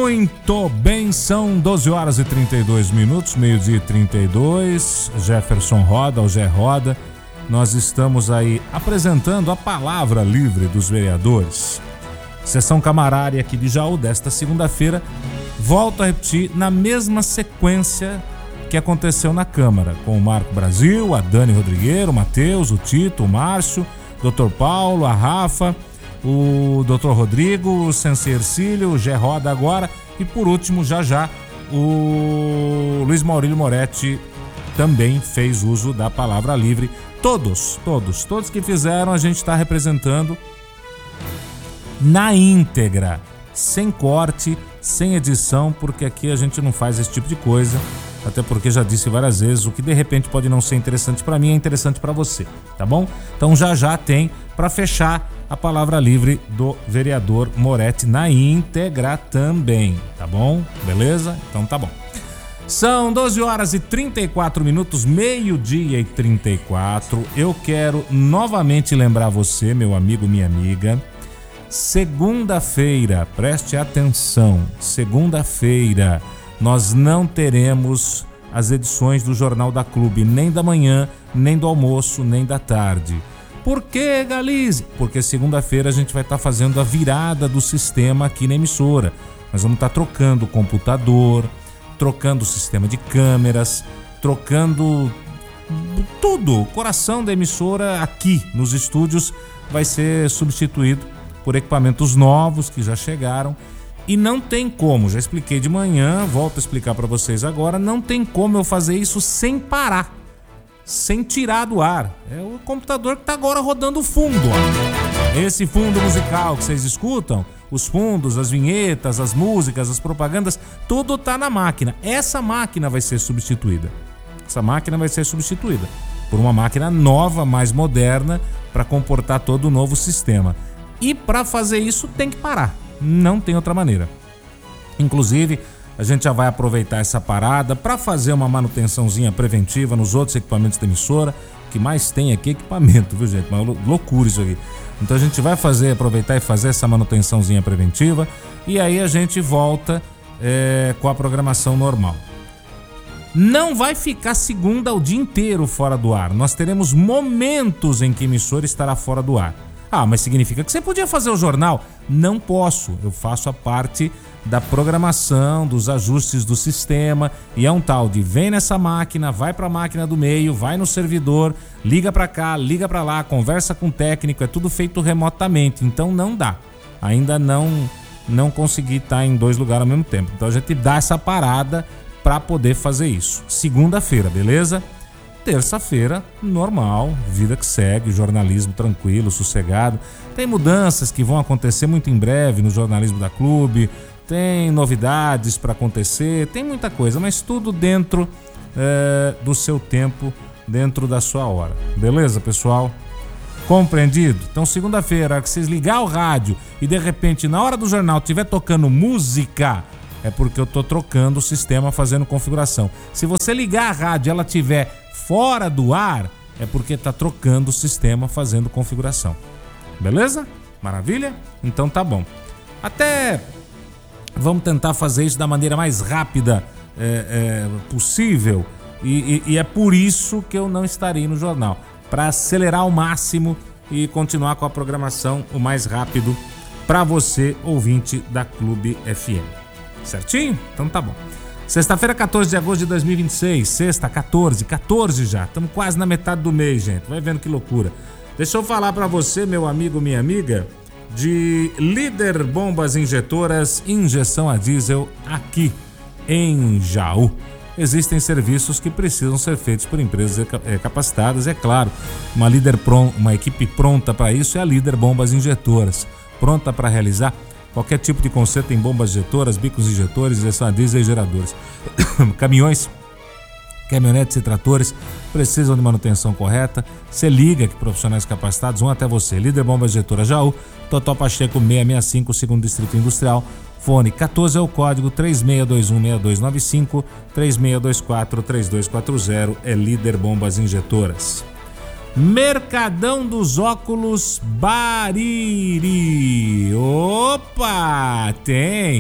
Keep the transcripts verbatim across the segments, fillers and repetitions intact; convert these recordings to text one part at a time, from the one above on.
Muito bem, são doze horas e trinta e dois minutos, meio-dia e trinta e dois. Jefferson Roda, o Gé Roda. Nós estamos aí apresentando a palavra livre dos vereadores. Sessão camarária aqui de Jaú desta segunda-feira. Volto a repetir, na mesma sequência que aconteceu na Câmara, com o Marco Brasil, a Dani Rodrigueiro, o Matheus, o Tito, o Márcio, doutor Paulo, a Rafa, o doutor Rodrigo, o Sensei Ercílio, o Gé Roda agora e por último, já já, o Luiz Maurílio Moretti também fez uso da palavra livre. Todos, todos, todos que fizeram a gente está representando na íntegra, sem corte, sem edição, porque aqui a gente não faz esse tipo de coisa, até porque já disse várias vezes, o que de repente pode não ser interessante para mim é interessante para você, tá bom? Então já já tem para fechar a palavra livre do vereador Moretti na íntegra também, tá bom? Beleza? Então tá bom. São doze horas e trinta e quatro minutos, meio-dia e trinta e quatro. Eu quero novamente lembrar você, meu amigo, minha amiga, segunda-feira, preste atenção, segunda-feira nós não teremos as edições do Jornal da Clube, nem da manhã, nem do almoço, nem da tarde. Por que, Galize? Porque segunda-feira a gente vai estar fazendo a virada do sistema aqui na emissora. Nós vamos estar trocando o computador, trocando o sistema de câmeras, trocando tudo. O coração da emissora aqui nos estúdios vai ser substituído por equipamentos novos que já chegaram. E não tem como, já expliquei de manhã, volto a explicar para vocês agora, não tem como eu fazer isso sem parar, sem tirar do ar. É o computador que está agora rodando o fundo, ó. Esse fundo musical que vocês escutam, os fundos, as vinhetas, as músicas, as propagandas, tudo tá na máquina. Essa máquina vai ser substituída. Essa máquina vai ser substituída por uma máquina nova, mais moderna, para comportar todo o novo sistema. E para fazer isso tem que parar. Não tem outra maneira. Inclusive, a gente já vai aproveitar essa parada para fazer uma manutençãozinha preventiva nos outros equipamentos da emissora. O que mais tem aqui é equipamento, viu, gente? Uma loucura isso aqui. Então a gente vai fazer, aproveitar e fazer essa manutençãozinha preventiva e aí a gente volta é, com a programação normal. Não vai ficar segunda o dia inteiro fora do ar. Nós teremos momentos em que a emissora estará fora do ar. Ah, mas significa que você podia fazer o jornal? Não posso, eu faço a parte da programação, dos ajustes do sistema e é um tal de vem nessa máquina, vai para a máquina do meio, vai no servidor, liga para cá, liga para lá, conversa com o técnico, é tudo feito remotamente, então não dá. Ainda não, não consegui estar em dois lugares ao mesmo tempo, então a gente dá essa parada para poder fazer isso. Segunda-feira, beleza? Terça-feira, normal, vida que segue, jornalismo tranquilo, sossegado. Tem mudanças que vão acontecer muito em breve no jornalismo da Clube, tem novidades para acontecer, tem muita coisa, mas tudo dentro é, do seu tempo, dentro da sua hora. Beleza, pessoal? Compreendido? Então, segunda-feira, que vocês ligar o rádio e de repente, na hora do jornal, estiver tocando música, é porque eu tô trocando o sistema, fazendo configuração. Se você ligar a rádio e ela tiver fora do ar, é porque tá trocando o sistema, fazendo configuração. Beleza? Maravilha? Então tá bom. Até vamos tentar fazer isso da maneira mais rápida é, é, possível e, e, e é por isso que eu não estarei no jornal, para acelerar ao máximo e continuar com a programação o mais rápido para você, ouvinte da Clube F M. Certinho? Então tá bom. Sexta-feira, quatorze de agosto de dois mil e vinte e seis. Sexta, quatorze, quatorze já. Estamos quase na metade do mês, gente. Vai vendo que loucura. Deixa eu falar para você, meu amigo, minha amiga, de Líder Bombas Injetoras, injeção a diesel aqui em Jaú. Existem serviços que precisam ser feitos por empresas capacitadas, é claro. Uma, líder pron- uma equipe pronta para isso é a Líder Bombas Injetoras. Pronta para realizar qualquer tipo de conserto em bombas injetoras, bicos injetores, injeção a diesel e geradores. Caminhões, caminhonetes e tratores precisam de manutenção correta. Você liga que profissionais capacitados vão até você. Líder Bombas Injetoras Jaú, Totó Pacheco seiscentos e sessenta e cinco, segundo Distrito Industrial. Fone quatorze é o código três seis dois um seis dois nove cinco, três seis dois quatro três dois quatro zero. É Líder Bombas Injetoras. Mercadão dos Óculos Bariri. Opa, tem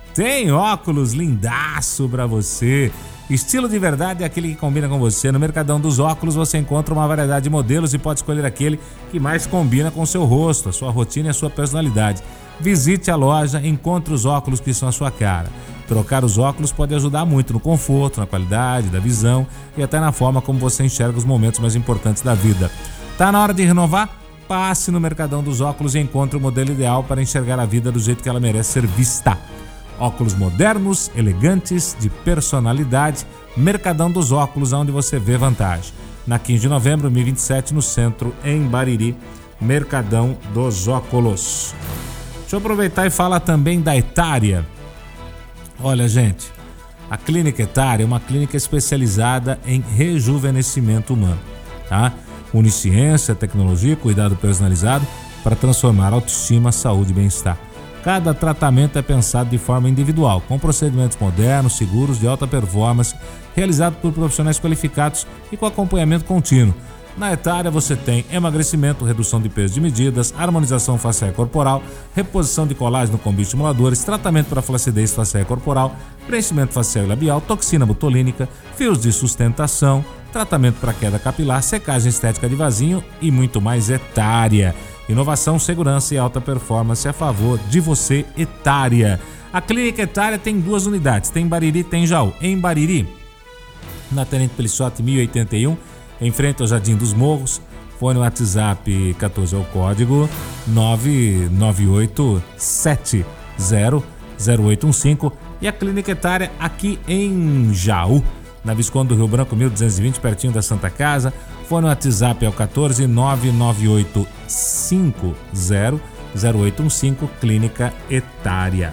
Tem óculos lindaço pra você. Estilo de verdade é aquele que combina com você. No Mercadão dos Óculos você encontra uma variedade de modelos e pode escolher aquele que mais combina com o seu rosto, a sua rotina e a sua personalidade. Visite a loja, encontre os óculos que são a sua cara. Trocar os óculos pode ajudar muito no conforto, na qualidade da visão e até na forma como você enxerga os momentos mais importantes da vida. Tá na hora de renovar? Passe no Mercadão dos Óculos e encontre o modelo ideal para enxergar a vida do jeito que ela merece ser vista. Óculos modernos, elegantes, de personalidade. Mercadão dos Óculos, onde você vê vantagem. Na quinze de novembro de dois mil e vinte e sete, no centro, em Bariri. Mercadão dos Óculos. Deixa eu aproveitar e falar também da Etária. Olha, gente, a Clínica Etária é uma clínica especializada em rejuvenescimento humano, tá? Une ciência, tecnologia e cuidado personalizado para transformar autoestima, saúde e bem-estar. Cada tratamento é pensado de forma individual, com procedimentos modernos, seguros, de alta performance, realizado por profissionais qualificados e com acompanhamento contínuo. Na Etária você tem emagrecimento, redução de peso de medidas, harmonização facial e corporal, reposição de colágeno com bioestimuladores, tratamento para flacidez facial e corporal, preenchimento facial e labial, toxina botulínica, fios de sustentação, tratamento para queda capilar, secagem estética de vasinho e muito mais. Etária. Inovação, segurança e alta performance a favor de você, Etária. A Clínica Etária tem duas unidades, tem em Bariri e tem em Jaú. Em Bariri, na Tenente Pelissotti mil e oitenta e um, em frente ao Jardim dos Morros. Fone WhatsApp quatorze é o código nove nove oito sete zero zero oito um cinco. E a Clínica Etária aqui em Jaú, na Visconde do Rio Branco mil duzentos e vinte, pertinho da Santa Casa. Fone WhatsApp é o quatorze nove nove oito cinco zero zero oito um cinco. Clínica Etária.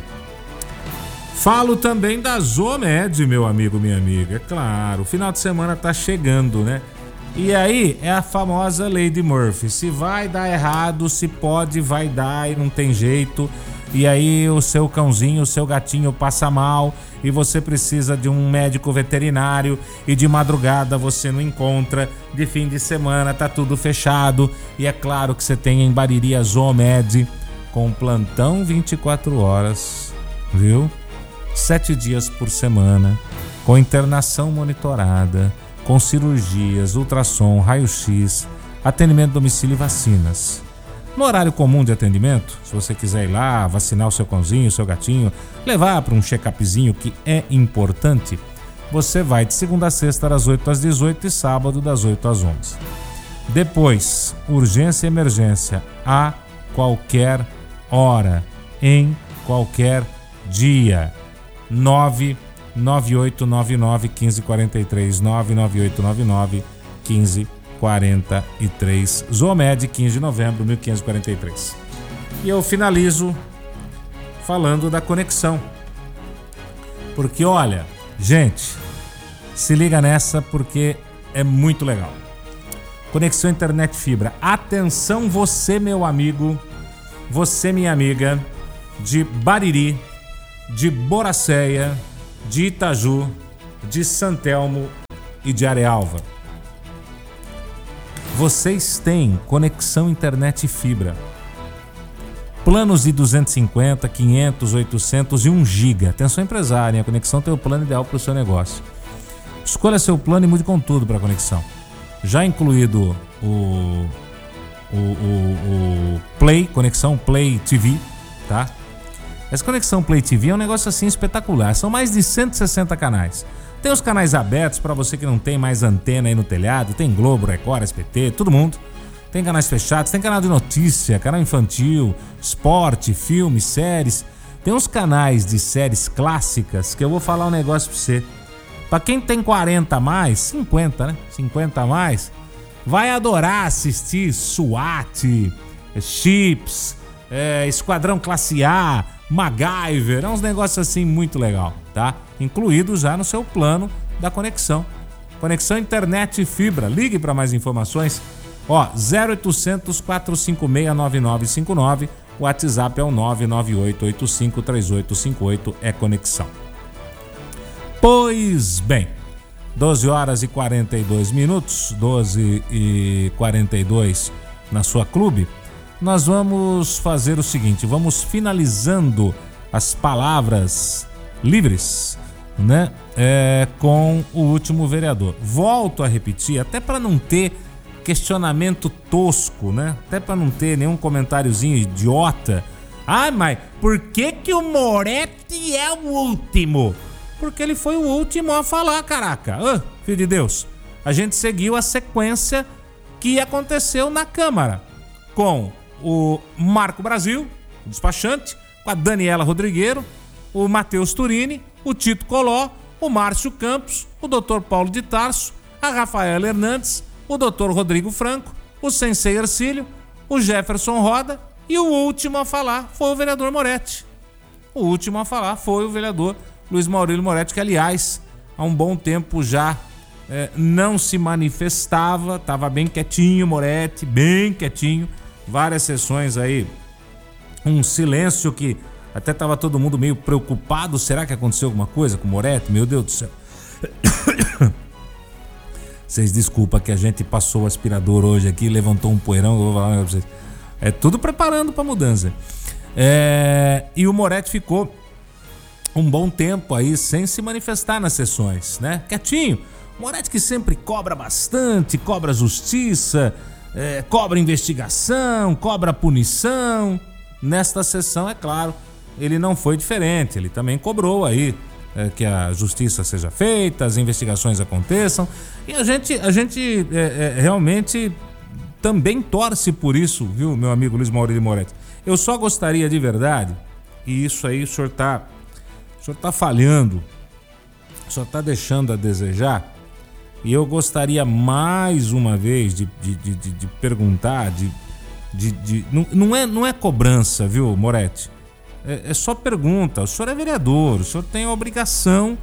Falo também da Zomed, meu amigo, minha amiga. É claro, o final de semana tá chegando, né? E aí é a famosa lei de Murphy. Se vai dar errado, se pode, vai dar e não tem jeito. E aí o seu cãozinho, o seu gatinho passa mal e você precisa de um médico veterinário e de madrugada você não encontra, de fim de semana tá tudo fechado. E é claro que você tem em Bariri a Zomed com plantão vinte e quatro horas, viu? Sete dias por semana, com internação monitorada, com cirurgias, ultrassom, raio-x, atendimento domicílio e vacinas. No horário comum de atendimento, se você quiser ir lá vacinar o seu cãozinho, o seu gatinho, levar para um check-upzinho que é importante, você vai de segunda a sexta das oito às dezoito e sábado das oito às onze. Depois, urgência e emergência a qualquer hora, em qualquer dia. nove nove oito nove nove um cinco quatro três, nove nove oito nove nove um cinco quatro três. Zomed, quinze de novembro de mil quinhentos e quarenta e três. E eu finalizo falando da conexão. Porque olha, gente, se liga nessa porque é muito legal. Conexão internet fibra. Atenção você, meu amigo, você, minha amiga, de Bariri, de Boracéia, de Itaju, de Santelmo e de Arealva. Vocês têm conexão internet fibra. Planos de duzentos e cinquenta, quinhentos, oitocentos e um giga. Atenção empresária, a conexão tem o plano ideal para o seu negócio. Escolha seu plano e mude com tudo para a conexão. Já incluído o, o, o, o Play, conexão Play T V, tá? Essa conexão Play T V é um negócio assim espetacular. São mais de cento e sessenta canais. Tem os canais abertos para você que não tem mais antena aí no telhado. Tem Globo, Record, S B T, todo mundo. Tem canais fechados, tem canal de notícia, canal infantil, esporte, filmes, séries. Tem uns canais de séries clássicas que eu vou falar um negócio pra você. Pra quem tem quarenta a mais, cinquenta, né? cinquenta a mais, vai adorar assistir SWAT, Chips, é, Esquadrão Classe A, MacGyver. É uns negócios assim muito legal, tá? Incluído já no seu plano da conexão. Conexão internet e fibra. Ligue para mais informações. Ó, zero oitocentos, quatrocentos e cinquenta e seis, nove nove cinco nove. O WhatsApp é o nove nove oito oito cinco três oito cinco oito. É conexão. Pois bem, doze horas e quarenta e dois minutos, doze e quarenta e dois na sua clube. Nós vamos fazer o seguinte, vamos finalizando as palavras livres, né, é, com o último vereador. Volto a repetir, até para não ter questionamento tosco, né? Até para não ter nenhum comentáriozinho idiota. Ah, mas por que que o Moretti é o último? Porque ele foi o último a falar, caraca. Ah, filho de Deus. A gente seguiu a sequência que aconteceu na Câmara, com o Marco Brasil, o despachante, com a Daniela Rodrigueiro, o Matheus Turini, o Tito Coló, o Márcio Campos, o doutor Paulo de Tarso, a Rafaela Hernandes, o doutor Rodrigo Franco, o Sensei Ercílio, o Jefferson Roda, e o último a falar foi o vereador Moretti. O último a falar foi o vereador Luiz Maurílio Moretti, que, aliás, há um bom tempo já é, não se manifestava, estava bem quietinho, Moretti, bem quietinho, várias sessões aí, um silêncio que até estava todo mundo meio preocupado. Será que aconteceu alguma coisa com o Moretti? Meu Deus do céu. Vocês desculpa que a gente passou o aspirador hoje aqui, levantou um poeirão, eu vou falar pra vocês. É tudo preparando pra mudança. É, e o Moretti ficou um bom tempo aí sem se manifestar nas sessões, né? Quietinho. Moretti que sempre cobra bastante, cobra justiça, é, cobra investigação, cobra punição. Nesta sessão, é claro, ele não foi diferente. Ele também cobrou aí É, que a justiça seja feita, as investigações aconteçam, e a gente, a gente é, é, realmente também torce por isso, viu, meu amigo Luiz Maurílio Moretti. Eu só gostaria de verdade, e isso aí o senhor tá, o senhor tá falhando, o senhor tá deixando a desejar, e eu gostaria mais uma vez de, de, de, de, de perguntar, de, de, de, não, não, é, não é cobrança, viu, Moretti? É só pergunta. O senhor é vereador, o senhor tem a obrigação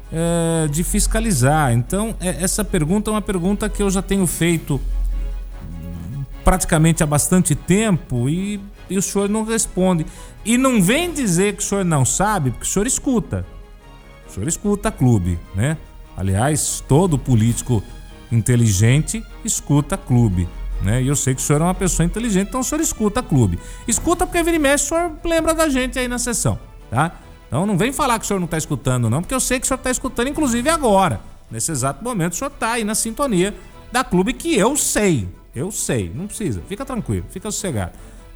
é, de fiscalizar. Então, é, essa pergunta é uma pergunta que eu já tenho feito praticamente há bastante tempo e, e o senhor não responde. E não vem dizer que o senhor não sabe, porque o senhor escuta. O senhor escuta clube, né? Aliás, todo político inteligente escuta clube. Né? E eu sei que o senhor é uma pessoa inteligente, então o senhor escuta clube. Escuta porque vira e mexe, o senhor lembra da gente aí na sessão, tá? Então não vem falar que o senhor não está escutando não, porque eu sei que o senhor está escutando, inclusive agora. Nesse exato momento o senhor está aí na sintonia da clube, que eu sei, eu sei, não precisa, fica tranquilo, fica sossegado.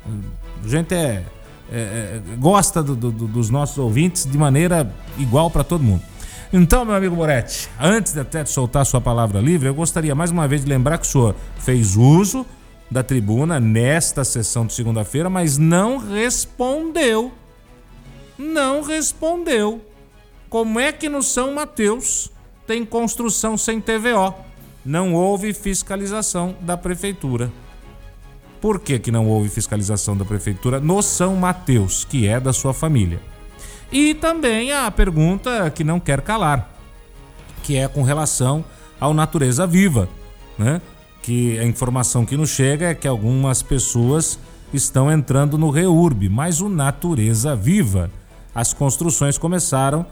A gente é, é, é, gosta do, do, dos nossos ouvintes de maneira igual para todo mundo. Então, meu amigo Moretti, antes de até de soltar sua palavra livre, eu gostaria mais uma vez de lembrar que o senhor fez uso da tribuna nesta sessão de segunda-feira, mas não respondeu. Não respondeu. Como é que no São Mateus tem construção sem T V O? Não houve fiscalização da prefeitura. Por que que não houve fiscalização da prefeitura no São Mateus, que é da sua família? E também a pergunta que não quer calar, que é com relação ao Natureza Viva, né? Que a informação que nos chega é que algumas pessoas estão entrando no REURB, mas o Natureza Viva, as construções começaram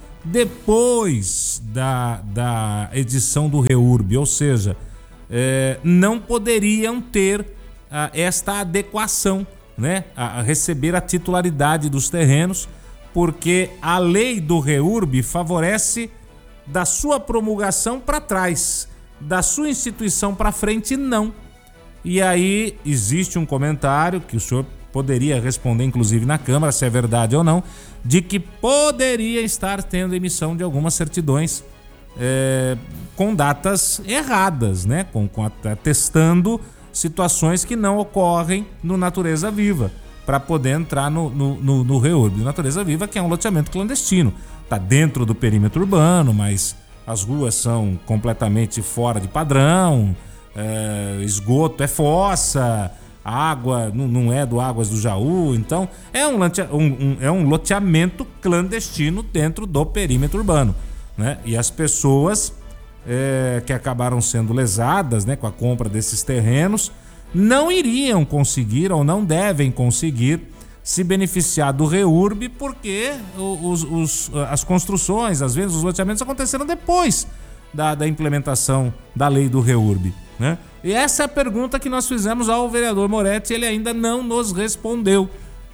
depois da, da edição do REURB, ou seja, é, não poderiam ter a, esta adequação, né? A, a receber a titularidade dos terrenos, porque a lei do REURB favorece da sua promulgação para trás, da sua instituição para frente não. E aí existe um comentário que o senhor poderia responder inclusive na Câmara, se é verdade ou não, de que poderia estar tendo emissão de algumas certidões é, com datas erradas, né? Com, com atestando situações que não ocorrem no Natureza Viva, para poder entrar no, no, no, no REURB. Natureza Viva, que é um loteamento clandestino. Está dentro do perímetro urbano, mas as ruas são completamente fora de padrão, é, esgoto é fossa, a água não, não é do Águas do Jaú, então é um, um, um, é um loteamento clandestino dentro do perímetro urbano, né? E as pessoas é, que acabaram sendo lesadas, né, com a compra desses terrenos não iriam conseguir ou não devem conseguir se beneficiar do REURB, porque os, os, as construções, às vezes os loteamentos aconteceram depois da, da implementação da lei do REURB, né? E essa é a pergunta que nós fizemos ao vereador Moretti, ele ainda não nos respondeu.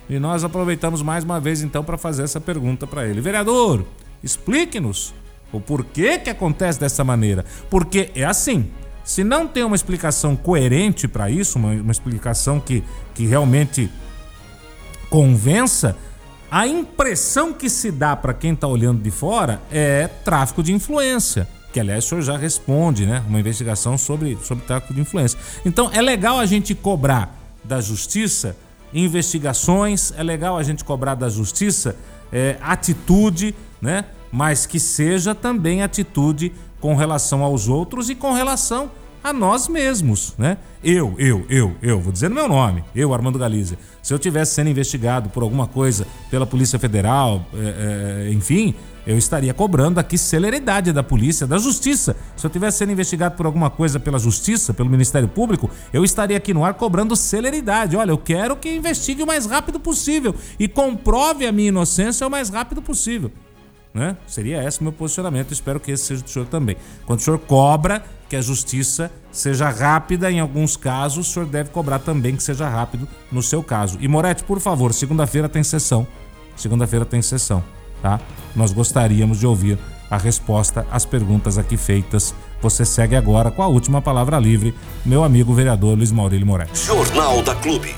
E nós aproveitamos mais uma vez então para fazer essa pergunta para ele. Vereador, explique-nos o porquê que acontece dessa maneira. Porque é assim, se não tem uma explicação coerente para isso, uma, uma explicação que, que realmente convença, a impressão que se dá para quem está olhando de fora é tráfico de influência. Que, aliás, o senhor já responde, né? Uma investigação sobre, sobre tráfico de influência. Então, é legal a gente cobrar da justiça investigações, é legal a gente cobrar da justiça é, atitude, né? Mas que seja também atitude com relação aos outros e com relação a nós mesmos, né? Eu, eu, eu, eu, vou dizer no meu nome, eu, Armando Galizia, se eu tivesse sendo investigado por alguma coisa pela Polícia Federal, é, é, enfim, eu estaria cobrando aqui celeridade da polícia, da justiça. Se eu tivesse sendo investigado por alguma coisa pela justiça, pelo Ministério Público, eu estaria aqui no ar cobrando celeridade. Olha, eu quero que investigue o mais rápido possível e comprove a minha inocência o mais rápido possível. Né? Seria esse o meu posicionamento, espero que esse seja do senhor também. Quando o senhor cobra que a justiça seja rápida, em alguns casos, o senhor deve cobrar também que seja rápido no seu caso. E Moretti, por favor, segunda-feira tem sessão. Segunda-feira tem sessão, tá? Nós gostaríamos de ouvir a resposta às perguntas aqui feitas. Você segue agora com a última palavra livre, meu amigo vereador Luiz Maurílio Moretti. Jornal da Clube.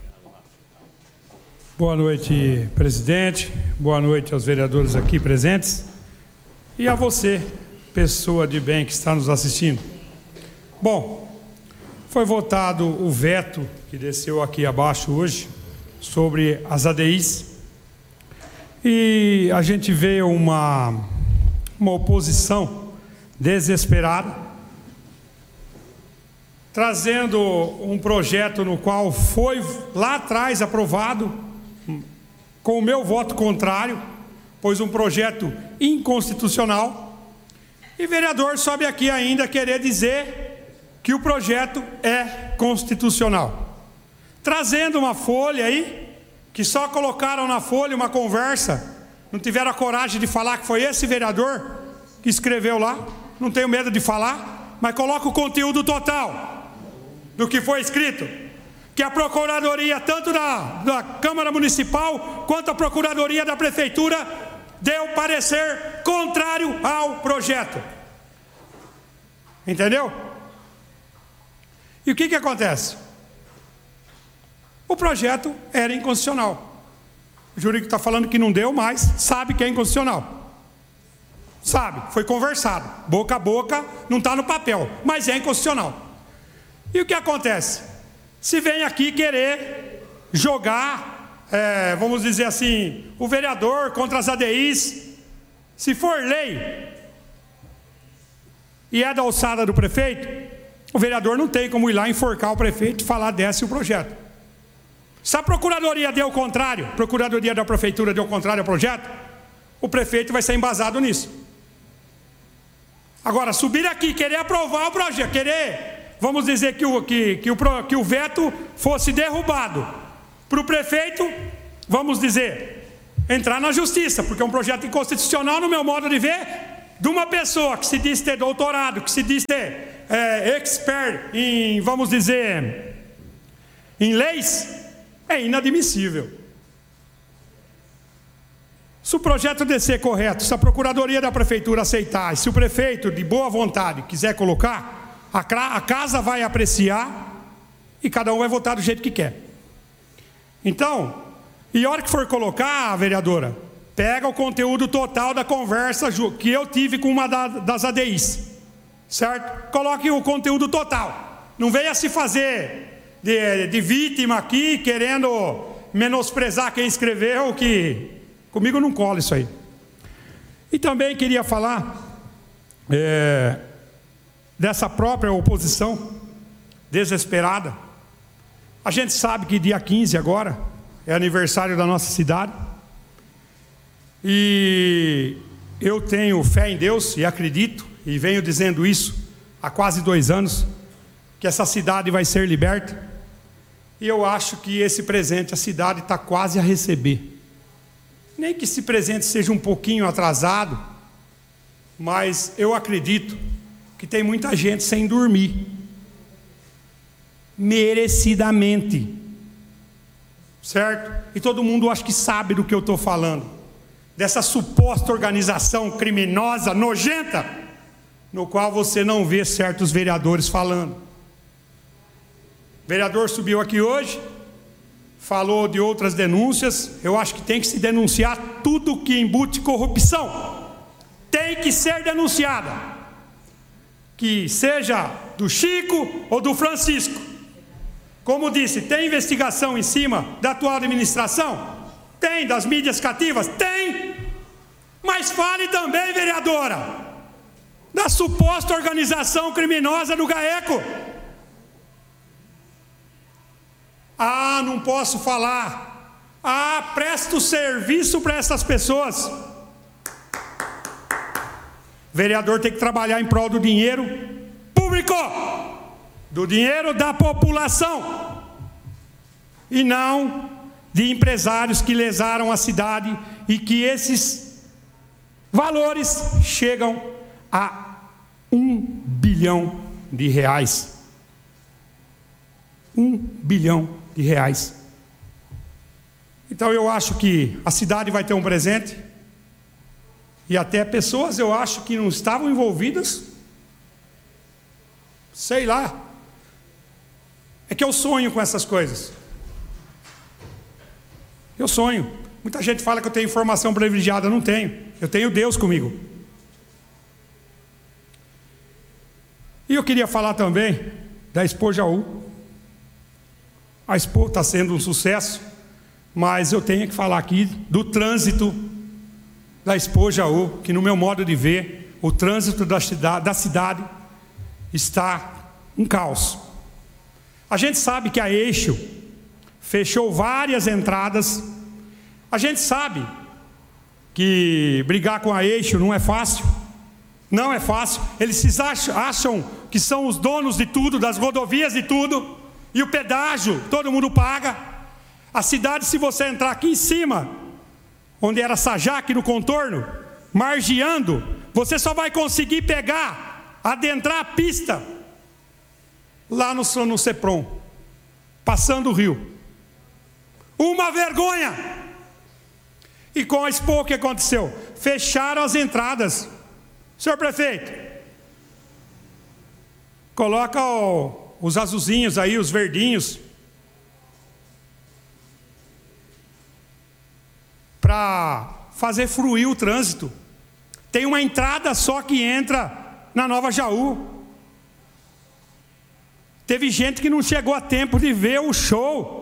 Boa noite, presidente. Boa noite aos vereadores aqui presentes e a você, pessoa de bem que está nos assistindo. Bom, foi votado o veto que desceu aqui abaixo hoje sobre as A D Is e a gente vê uma, uma oposição desesperada trazendo um projeto no qual foi lá atrás aprovado com o meu voto contrário, pois um projeto inconstitucional, e vereador sobe aqui ainda querer dizer que o projeto é constitucional, trazendo uma folha aí, que só colocaram na folha uma conversa, não tiveram a coragem de falar que foi esse vereador que escreveu lá, não tenho medo de falar, mas coloca o conteúdo total do que foi escrito, que a Procuradoria, tanto da, da Câmara Municipal, quanto a Procuradoria da Prefeitura, deu parecer contrário ao projeto. Entendeu? E o que que acontece? O projeto era inconstitucional. O jurídico está falando que não deu, mas sabe que é inconstitucional. Sabe, foi conversado, boca a boca, não está no papel, mas é inconstitucional. E o que acontece? Se vem aqui querer jogar, é, vamos dizer assim, o vereador contra as A D Is, se for lei e é da alçada do prefeito, o vereador não tem como ir lá enforcar o prefeito e falar desce o projeto. Se a Procuradoria deu o contrário, a Procuradoria da Prefeitura deu o contrário ao projeto, o prefeito vai ser embasado nisso. Agora, subir aqui, querer aprovar o projeto, querer... Vamos dizer que o, que, que, o, que o veto fosse derrubado para o prefeito, vamos dizer, entrar na justiça, porque é um projeto inconstitucional, no meu modo de ver, de uma pessoa que se diz ter doutorado, que se diz ter é, expert em, vamos dizer, em leis, é inadmissível. Se o projeto descer correto, se a Procuradoria da Prefeitura aceitar, e se o prefeito de boa vontade quiser colocar, a casa vai apreciar e cada um vai votar do jeito que quer. Então, e a hora que for colocar, vereadora, pega o conteúdo total da conversa que eu tive com uma das A D Is, certo? Coloque o conteúdo total. Não venha se fazer de, de vítima aqui, querendo menosprezar quem escreveu, que comigo não cola isso aí. E também queria falar... É, dessa própria oposição desesperada. A gente sabe que dia quinze agora é aniversário da nossa cidade e eu tenho fé em Deus e acredito, e venho dizendo isso há quase dois anos, que essa cidade vai ser liberta, e eu acho que esse presente a cidade está quase a receber. Nem que esse presente seja um pouquinho atrasado, mas eu acredito que tem muita gente sem dormir, merecidamente, certo? E todo mundo acho que sabe do que eu estou falando, dessa suposta organização criminosa, nojenta, no qual você não vê certos vereadores falando. O vereador subiu aqui hoje, falou de outras denúncias. Eu acho que tem que se denunciar tudo que embute corrupção. Tem que ser denunciada. Que seja do Chico ou do Francisco. Como disse, tem investigação em cima da atual administração? Tem. Das mídias cativas? Tem. Mas fale também, vereadora, da suposta organização criminosa do GAECO. Ah, não posso falar. Ah, presto serviço para essas pessoas. O vereador tem que trabalhar em prol do dinheiro público, do dinheiro da população, e não de empresários que lesaram a cidade e que esses valores chegam a um bilhão de reais. Um bilhão de reais. Então eu acho que a cidade vai ter um presente, e até pessoas eu acho que não estavam envolvidas, sei lá, é que eu sonho com essas coisas. Eu sonho. Muita gente fala que eu tenho informação privilegiada. Eu não tenho, eu tenho Deus comigo. E eu queria falar também da Expo Jaú. A Expo está sendo um sucesso, mas eu tenho que falar aqui do trânsito da Expo Jaú, que no meu modo de ver, o trânsito da cidade, da cidade está um caos. A gente sabe que a Eixo fechou várias entradas. A gente sabe que brigar com a Eixo não é fácil. Não é fácil. Eles acham, acham que são os donos de tudo, das rodovias e tudo. E o pedágio, todo mundo paga. A cidade, se você entrar aqui em cima, onde era Sajac, no contorno, margeando, você só vai conseguir pegar, adentrar a pista, lá no, no Ceprom, passando o rio. Uma vergonha! E com a Expo, o que aconteceu? Fecharam as entradas. Senhor prefeito, coloca o... os azulzinhos aí, os verdinhos, para fazer fluir o trânsito. Tem uma entrada só que entra na Nova Jaú. Teve gente que não chegou a tempo de ver o show.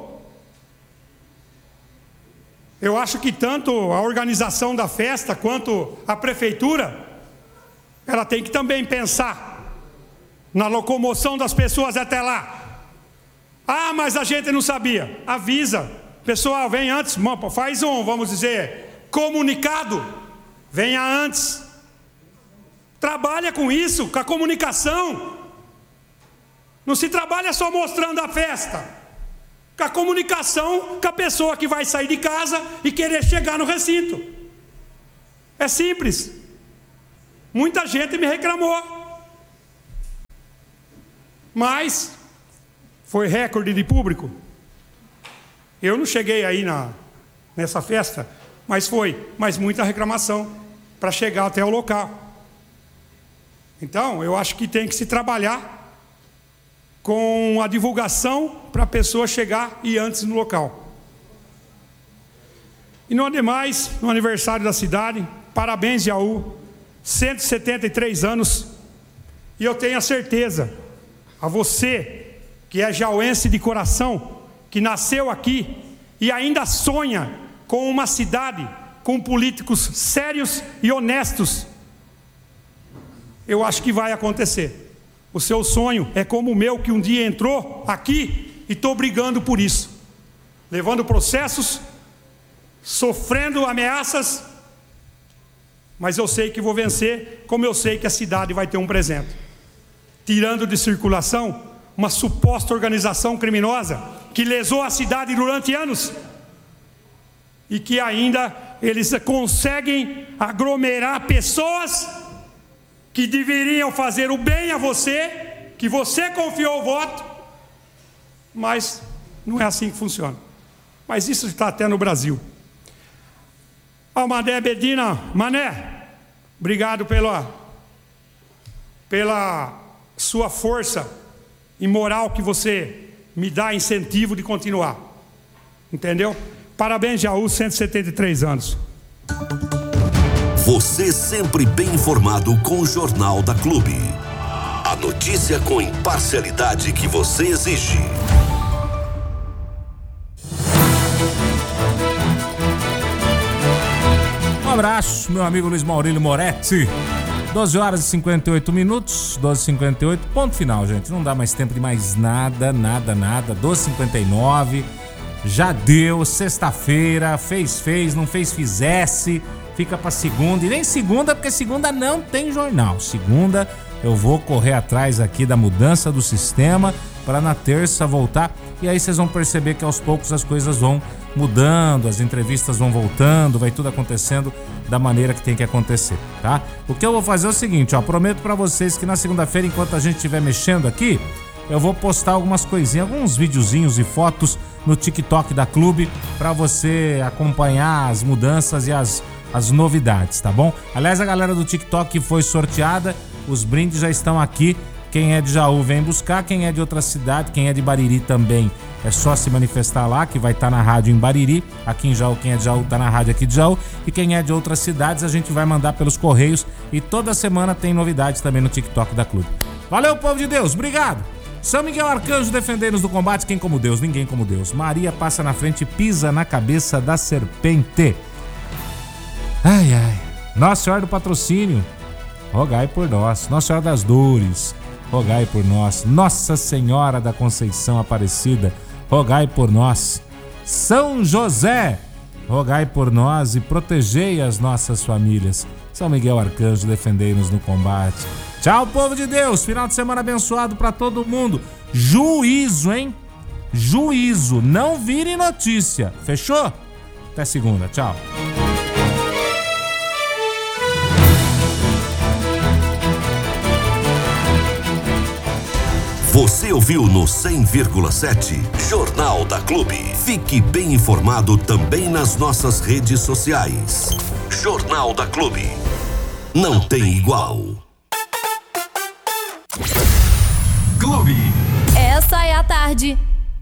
Eu acho que tanto a organização da festa quanto a prefeitura, ela tem que também pensar na locomoção das pessoas até lá. Ah, mas a gente não sabia. Avisa, pessoal, vem antes, faz um, vamos dizer, comunicado. Venha antes. Trabalha com isso, com a comunicação. Não se trabalha só mostrando a festa. Com a comunicação com a pessoa que vai sair de casa e querer chegar no recinto. É simples. Muita gente me reclamou. Mas foi recorde de público. Eu não cheguei aí na, nessa festa, mas foi, mas muita reclamação para chegar até o local. Então, eu acho que tem que se trabalhar com a divulgação para a pessoa chegar e ir antes no local. E no demais, no aniversário da cidade, parabéns, Jaú, cento e setenta e três anos, e eu tenho a certeza, a você, que é jauense de coração, que nasceu aqui e ainda sonha com uma cidade com políticos sérios e honestos, eu acho que vai acontecer. O seu sonho é como o meu, que um dia entrou aqui e estou brigando por isso, levando processos, sofrendo ameaças, mas eu sei que vou vencer, como eu sei que a cidade vai ter um presente. Tirando de circulação uma suposta organização criminosa que lesou a cidade durante anos e que ainda eles conseguem aglomerar pessoas que deveriam fazer o bem a você, que você confiou o voto, mas não é assim que funciona. Mas isso está até no Brasil. Ó, Mané Bedina, Mané, obrigado pela, pela sua força e moral que você me dá incentivo de continuar. Entendeu? Parabéns, Jaú, cento e setenta e três anos. Você sempre bem informado com o Jornal da Clube. A notícia com imparcialidade que você exige. Um abraço, meu amigo Luiz Maurílio Moretti. doze horas e cinquenta e oito minutos, doze e cinquenta e oito, ponto final, gente. Não dá mais tempo de mais nada, nada, nada. doze e cinquenta e nove, já deu, sexta-feira, fez, fez, não fez, fizesse. Fica pra segunda, e nem segunda, porque segunda não tem jornal. Segunda eu vou correr atrás aqui da mudança do sistema para na terça voltar. E aí vocês vão perceber que aos poucos as coisas vão mudando, as entrevistas vão voltando, vai tudo acontecendo da maneira que tem que acontecer, tá? O que eu vou fazer é o seguinte, ó, prometo pra vocês que na segunda-feira, enquanto a gente estiver mexendo aqui, eu vou postar algumas coisinhas, alguns videozinhos e fotos no TikTok da Clube pra você acompanhar as mudanças e as, as novidades, tá bom? Aliás, a galera do TikTok foi sorteada, os brindes já estão aqui. Quem é de Jaú vem buscar, quem é de outra cidade, quem é de Bariri também, é só se manifestar lá, que vai estar na rádio em Bariri. Aqui em Jaú, quem é de Jaú tá na rádio aqui de Jaú. E quem é de outras cidades, a gente vai mandar pelos correios. E toda semana tem novidades também no TikTok da Clube. Valeu, povo de Deus, obrigado. São Miguel Arcanjo defendendo-nos do combate, quem como Deus, ninguém como Deus. Maria passa na frente e pisa na cabeça da serpente. Ai, ai. Nossa Senhora do Patrocínio, rogai por nós. Nossa Senhora das Dores, rogai por nós. Nossa Senhora da Conceição Aparecida, rogai por nós. São José, rogai por nós e protegei as nossas famílias. São Miguel Arcanjo, defendei-nos no combate. Tchau, povo de Deus. Final de semana abençoado pra todo mundo. Juízo, hein? Juízo. Não vire notícia. Fechou? Até segunda. Tchau. Você ouviu no cem vírgula sete Jornal da Clube. Fique bem informado também nas nossas redes sociais. Jornal da Clube. Não tem igual. Clube. Essa é a tarde.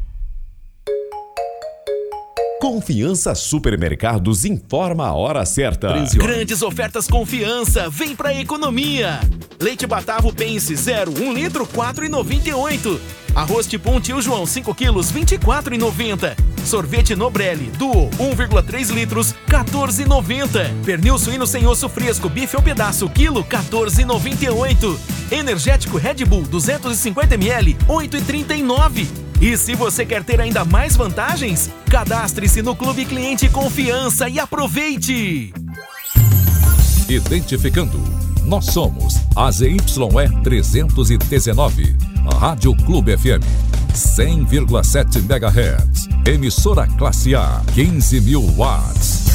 Confiança Supermercados informa a hora certa. Grandes ofertas Confiança, vem pra economia. Leite Batavo Pense zero, um litro, quatro reais e noventa e oito centavos. Arroz Tipum Tio João cinco quilos, vinte e quatro reais e noventa centavos. Sorvete Nobrelli Duo um vírgula três litros, quatorze reais e noventa centavos. Pernil suíno sem osso fresco, bife ao pedaço, quilo, quatorze reais e noventa e oito centavos. Energético Red Bull duzentos e cinquenta mililitros, oito reais e trinta e nove centavos. E se você quer ter ainda mais vantagens, cadastre-se no Clube Cliente Confiança e aproveite! Identificando, nós somos a Z Y E trezentos e dezenove, a Rádio Clube F M, cem vírgula sete megahertz, emissora classe A, quinze mil watts.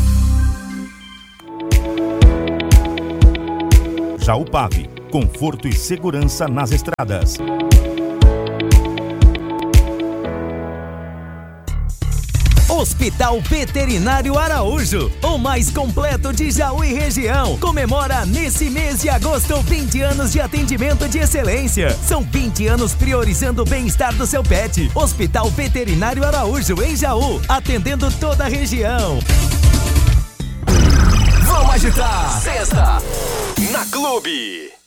Jaupave, conforto e segurança nas estradas. Hospital Veterinário Araújo, o mais completo de Jaú e região, comemora nesse mês de agosto vinte anos de atendimento de excelência. São vinte anos priorizando o bem-estar do seu pet. Hospital Veterinário Araújo, em Jaú, atendendo toda a região. Vamos agitar! Sexta, na Clube.